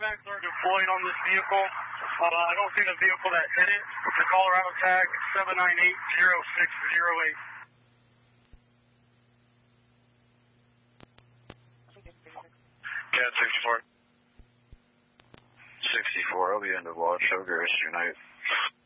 airbags are deployed on this vehicle. I don't see the vehicle that hit it. The Colorado tag 7980608. Cat 64. 64, I'll be under watch. Have a good rest of your night.